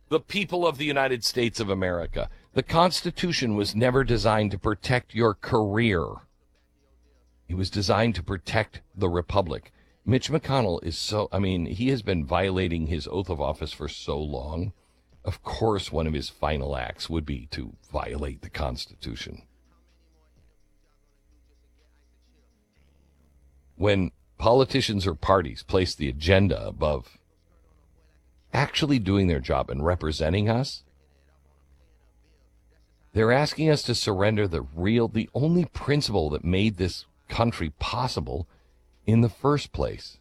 The people of the United States of America. The Constitution was never designed to protect your career. It was designed to protect the Republic. Mitch McConnell he has been violating his oath of office for so long. Of course, one of his final acts would be to violate the Constitution. When politicians or parties place the agenda above actually doing their job and representing us, they're asking us to surrender the only principle that made this country possible in the first place.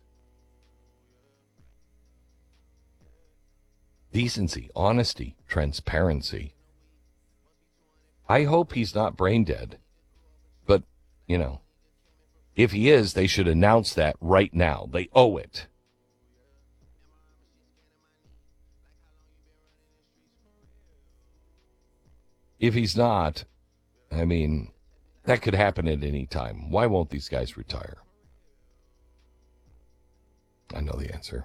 Decency, honesty, transparency. I hope he's not brain dead. But, if he is, they should announce that right now. They owe it. If he's not, that could happen at any time. Why won't these guys retire? I know the answer.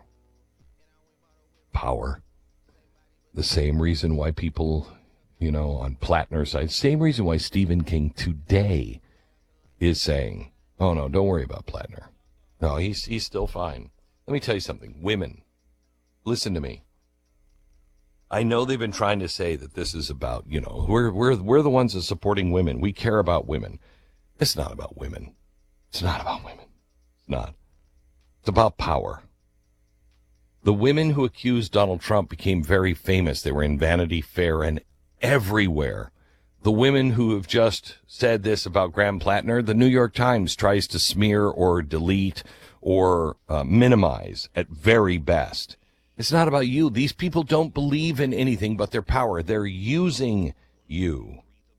Power. The same reason why people, on Plattner's side, same reason why Stephen King today is saying, oh, no, don't worry about Plattner. No, he's still fine. Let me tell you something. Women, listen to me. I know they've been trying to say that this is about, we're the ones that are supporting women. We care about women. It's not about women. It's not about women. It's not. It's about power. The women who accused Donald Trump became very famous. They were in Vanity Fair and everywhere. The women who have just said this about Graham Plattner, the New York Times tries to smear or delete or minimize at very best. It's not about you. These people don't believe in anything but their power. They're using you.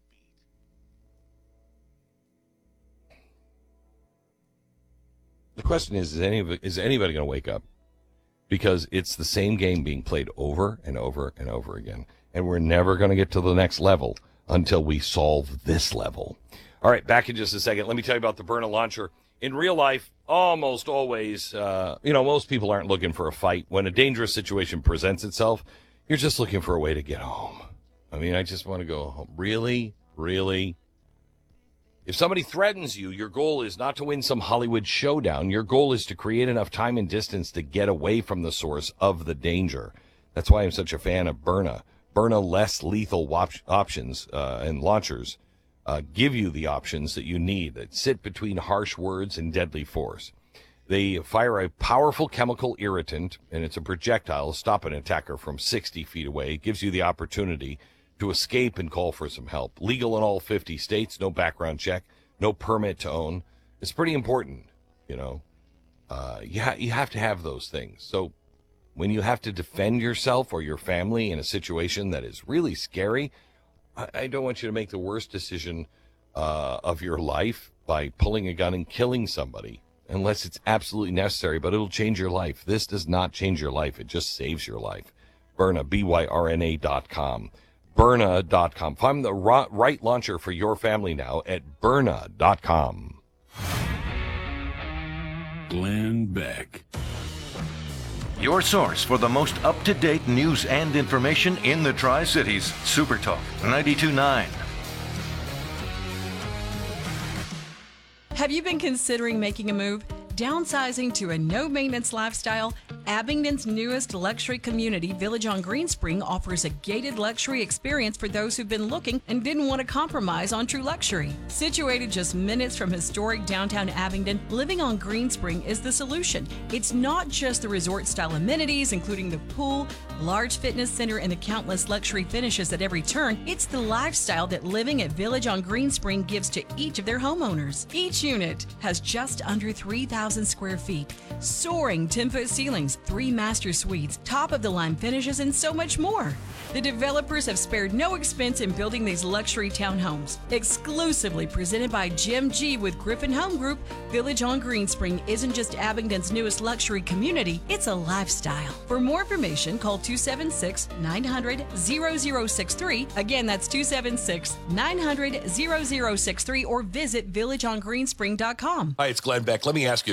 The question is anybody going to wake up? Because it's the same game being played over and over and over again. And we're never going to get to the next level until we solve this level. All right, back in just a second. Let me tell you about the Byrna launcher. In real life, almost always, most people aren't looking for a fight. When a dangerous situation presents itself, you're just looking for a way to get home. I just want to go home. Really? Really? If somebody threatens you, your goal is not to win some Hollywood showdown. Your goal is to create enough time and distance to get away from the source of the danger. That's why I'm such a fan of Byrna. Byrna less lethal options and launchers give you the options that you need that sit between harsh words and deadly force. They fire a powerful chemical irritant, and it's a projectile to stop an attacker from 60 feet away. It gives you the opportunity to escape and call for some help. Legal in all 50 states, no background check, no permit to own. It's pretty important, you have to have those things. So when you have to defend yourself or your family in a situation that is really scary, I don't want you to make the worst decision of your life by pulling a gun and killing somebody, unless it's absolutely necessary, but it'll change your life. This does not change your life. It just saves your life. Byrna, Byrna.com. Byrna.com. Find the right launcher for your family now at Byrna.com. Glenn Beck. Your source for the most up-to-date news and information in the Tri-Cities. Super Talk 92.9. Have you been considering making a move? Downsizing to a no-maintenance lifestyle? Abingdon's newest luxury community, Village on Greenspring, offers a gated luxury experience for those who've been looking and didn't want to compromise on true luxury. Situated just minutes from historic downtown Abingdon, living on Greenspring is the solution. It's not just the resort-style amenities, including the pool, large fitness center, and the countless luxury finishes at every turn. It's the lifestyle that living at Village on Greenspring gives to each of their homeowners. Each unit has just under 3,000 square feet, soaring 10-foot ceilings, 3 master suites, top-of-the-line finishes, and so much more. The developers have spared no expense in building these luxury townhomes. Exclusively presented by Jim G. with Griffin Home Group, Village on Greenspring isn't just Abingdon's newest luxury community, it's a lifestyle. For more information, call 276-900-0063. Again, that's 276-900-0063, or visit villageongreenspring.com. Hi, it's Glenn Beck. Let me ask you